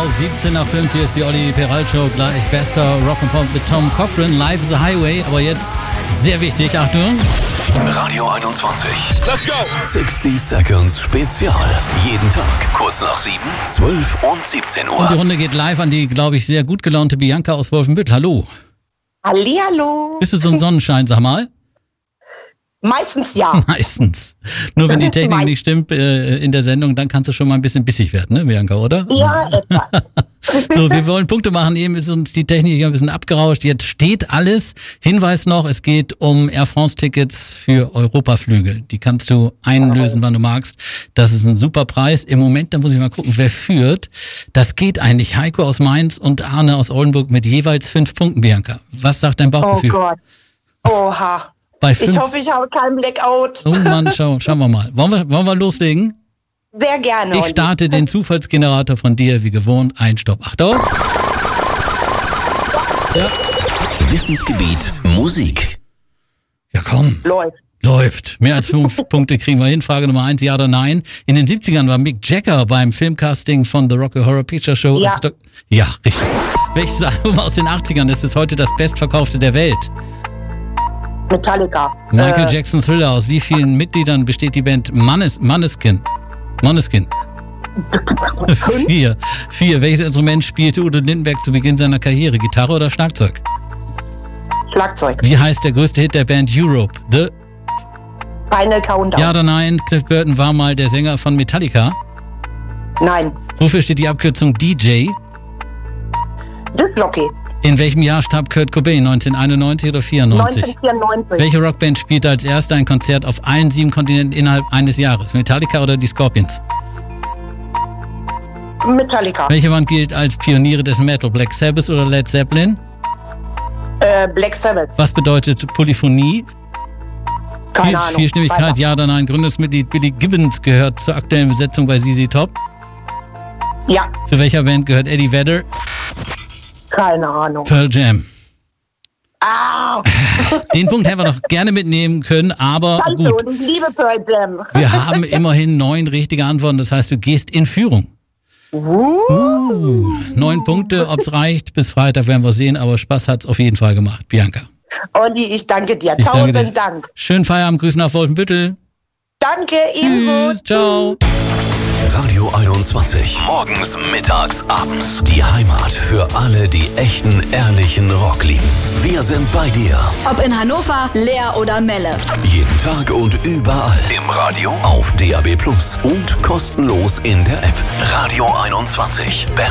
17 nach 5, hier ist die Olli Peralt Show, gleich bester Rock'n'Pop mit Tom Cochrane, Life is a Highway, aber jetzt sehr wichtig, Achtung. Radio 21. Let's go! 60 Seconds Spezial. Jeden Tag, kurz nach 7, 12 und 17 Uhr. Und die Runde geht live an die, glaube ich, sehr gut gelaunte Bianca aus Wolfenbüttel. Hallo. Hallihallo. Bist du so ein Sonnenschein, sag mal? Meistens ja. Meistens. Nur wenn die Technik nicht stimmt in der Sendung, dann kannst du schon mal ein bisschen bissig werden, ne, Bianca, oder? Ja, etwa. So, wir wollen Punkte machen. Eben ist uns die Technik hier ein bisschen abgerauscht. Jetzt steht alles. Hinweis noch, es geht um Air France-Tickets für Europaflüge. Die kannst du einlösen, wann du magst. Das ist ein super Preis. Im Moment, da muss ich mal gucken, wer führt. Das geht eigentlich. Heiko aus Mainz und Arne aus Oldenburg mit jeweils 5 Punkten, Bianca. Was sagt dein Bauchgefühl? Oh Gott. Oha. Bei 5? Ich hoffe, ich habe keinen Blackout. Oh Mann, schauen wir mal. Wollen wir loslegen? Sehr gerne. Ich starte den Zufallsgenerator von dir, wie gewohnt. Ein Stopp. Achtung. Ja. Wissensgebiet Musik. Ja, komm. Läuft. Mehr als 5 Punkte kriegen wir hin. Frage Nummer 1, ja oder nein? In den 70ern war Mick Jagger beim Filmcasting von The Rocky Horror Picture Show. Ja. Ja, richtig. Welches Album aus den 80ern ist bis heute das bestverkaufte der Welt? Metallica. Michael Jackson Thriller. Aus wie vielen Mitgliedern besteht die Band Måneskin? 4. Welches Instrument spielte Udo Lindenberg zu Beginn seiner Karriere? Gitarre oder Schlagzeug? Schlagzeug. Wie heißt der größte Hit der Band Europe? The Final Countdown. Ja oder nein? Cliff Burton war mal der Sänger von Metallica. Nein. Wofür steht die Abkürzung DJ? Disc-Jockey. In welchem Jahr starb Kurt Cobain? 1991 oder 94? 1994. Welche Rockband spielte als erste ein Konzert auf allen 7 Kontinenten innerhalb eines Jahres? Metallica oder die Scorpions? Metallica. Welche Band gilt als Pioniere des Metal? Black Sabbath oder Led Zeppelin? Black Sabbath. Was bedeutet Polyphonie? Keine Ahnung. Vierstimmigkeit, Weiter. ja oder nein? Gründungsmitglied Billy Gibbons gehört zur aktuellen Besetzung bei ZZ Top. Ja. Zu welcher Band gehört Eddie Vedder? Keine Ahnung. Pearl Jam. Ah! Den Punkt hätten wir noch gerne mitnehmen können, aber Danke, gut. und ich liebe Pearl Jam. Wir haben immerhin 9 richtige Antworten, das heißt, du gehst in Führung. 9 Punkte, ob's reicht. Bis Freitag werden wir sehen, aber Spaß hat's auf jeden Fall gemacht. Bianca. Olli, ich danke dir. Ich danke dir. 1000 Dank. Schönen Feierabend, Grüße nach Wolfenbüttel. Danke, ebenso. Tschüss, ciao. Radio 21. Morgens, mittags, abends. Die Heimat für alle, die echten, ehrlichen Rock lieben. Wir sind bei dir. Ob in Hannover, Leer oder Melle. Jeden Tag und überall. Im Radio, auf DAB+ und kostenlos in der App. Radio 21.